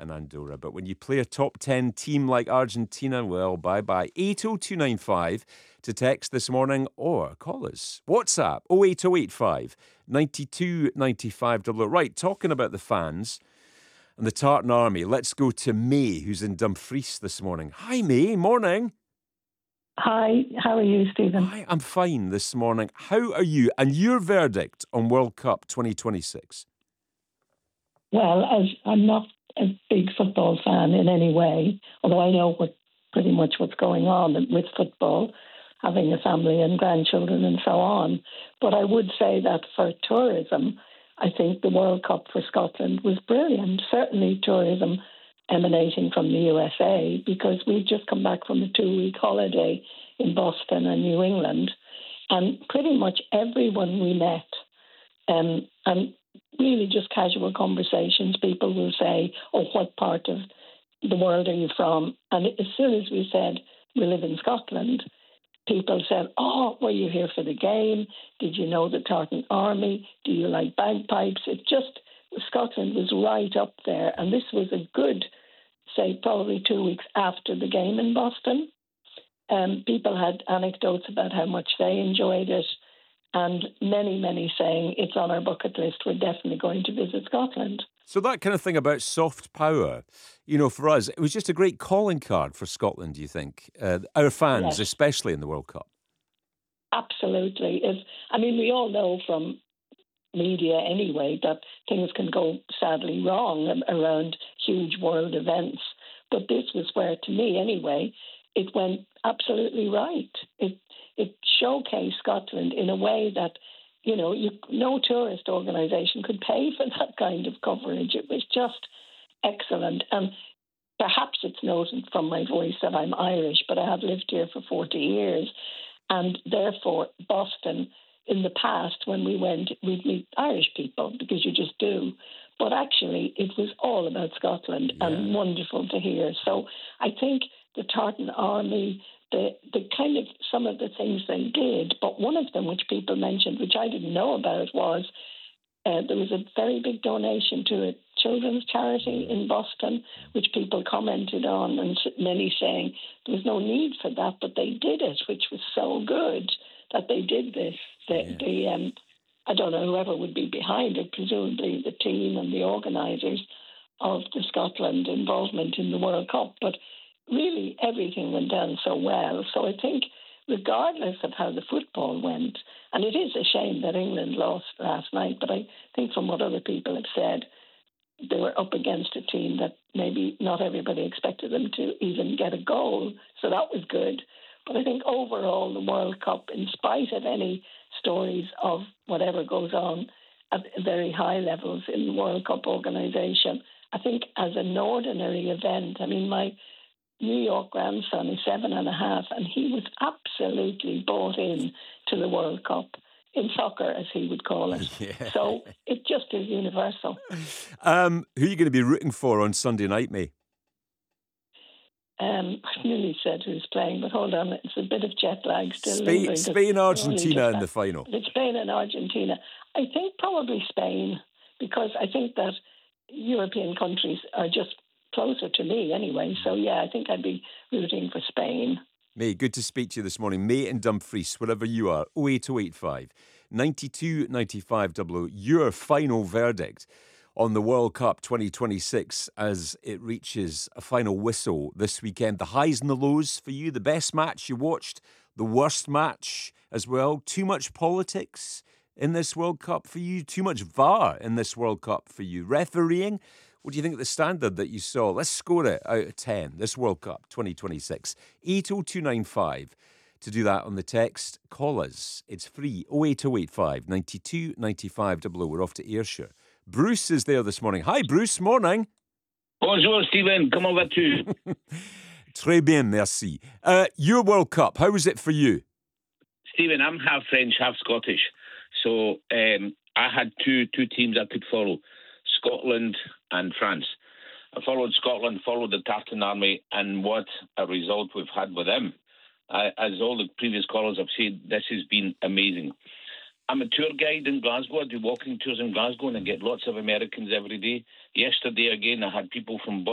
and Andorra. But when you play a top 10 team like Argentina, well, bye-bye. 80295 to text this morning or call us. WhatsApp 08085 9295. Right, talking about the fans and the Tartan Army, let's go to May, who's in Dumfries this morning. Hi, May. Morning. Hi, how are you, Stephen? Hi, I'm fine this morning. How are you? And your verdict on World Cup 2026? Well, as I'm not a big football fan in any way, although I know pretty much what's going on with football, having a family and grandchildren and so on. But I would say that for tourism, I think the World Cup for Scotland was brilliant. Certainly tourism emanating from the USA, because we've just come back from a 2-week holiday in Boston and New England, and pretty much everyone we met, and really just casual conversations, people will say, oh, what part of the world are you from? And as soon as we said we live in Scotland, people said, oh, were you here for the game? Did you know the Tartan Army? Do you like bagpipes? Scotland was right up there. And this was a good, say, probably 2 weeks after the game in Boston. People had anecdotes about how much they enjoyed it. And many, many saying it's on our bucket list. We're definitely going to visit Scotland. So that kind of thing about soft power, for us, it was just a great calling card for Scotland, do you think? Our fans, Yes. Especially in the World Cup. Absolutely. We all know from media anyway that things can go sadly wrong around huge world events. But this was where, to me anyway, it went absolutely right. It showcased Scotland in a way that, no tourist organisation could pay for that kind of coverage. It was just excellent. And perhaps it's noted from my voice that I'm Irish, but I have lived here for 40 years. And therefore, Boston, in the past, when we went, we'd meet Irish people, because you just do. But actually, it was all about Scotland, and wonderful to hear. So I think the Tartan Army, the kind of some of the things they did, but one of them which people mentioned, which I didn't know about, was there was a very big donation to a children's charity in Boston, which people commented on, and many saying there was no need for that, but they did it, which was so good that they did this. I don't know whoever would be behind it, presumably the team and the organisers of the Scotland involvement in the World Cup, but really everything went down so well. So I think regardless of how the football went, and it is a shame that England lost last night, but I think from what other people have said, they were up against a team that maybe not everybody expected them to even get a goal. So that was good. But I think overall the World Cup, in spite of any stories of whatever goes on at very high levels in the World Cup organisation, I think as an ordinary event, my New York grandson is 7.5, and he was absolutely bought in to the World Cup, in soccer, as he would call it. Yeah. So it just is universal. Who are you going to be rooting for on Sunday night, May? I nearly said who's playing, but hold on, it's a bit of jet lag still. Spain, Argentina in the final. It's Spain and Argentina. I think probably Spain, because I think that European countries are just closer to me anyway. So, I think I'd be rooting for Spain. May, good to speak to you this morning. May in Dumfries, wherever you are, 08085 9295 your final verdict on the World Cup 2026 as it reaches a final whistle this weekend. The highs and the lows for you, the best match you watched, the worst match as well. Too much politics in this World Cup for you, too much VAR in this World Cup for you. Refereeing, what do you think of the standard that you saw? Let's score it out of 10, this World Cup 2026. 80295 to do that on the text. Call us. It's free. 08085 9295 We're off to Ayrshire. Bruce is there this morning. Hi, Bruce. Morning. Bonjour, Stephen. Comment vas-tu? Très bien, merci. Your World Cup, how was it for you? Stephen, I'm half French, half Scottish. So I had two teams I could follow, Scotland and France. I followed Scotland, followed the Tartan Army, and what a result we've had with them. As all the previous callers have said, this has been amazing. I'm a tour guide in Glasgow. I do walking tours in Glasgow, and I get lots of Americans every day. Yesterday, again, I had people from